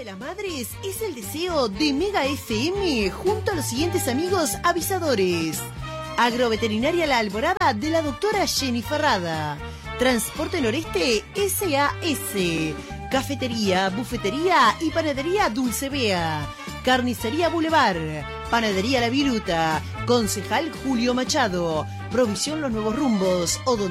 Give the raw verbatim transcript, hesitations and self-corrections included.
de las Madres es el deseo de Mega F M junto a los siguientes amigos avisadores. Agroveterinaria La Alborada de la doctora Jenny Ferrada. Transporte Noreste S A S. Cafetería, bufetería y panadería Dulce Bea. Carnicería Boulevard. Panadería La Viruta. Concejal Julio Machado. Provisión Los Nuevos Rumbos.